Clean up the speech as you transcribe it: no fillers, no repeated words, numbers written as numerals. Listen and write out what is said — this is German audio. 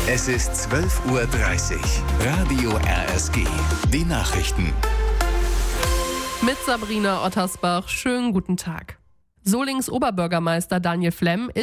Es ist 12:30 Uhr. Radio RSG. Die Nachrichten. Mit Sabrina Ottersbach. Schönen guten Tag. Solings Oberbürgermeister Daniel Flemm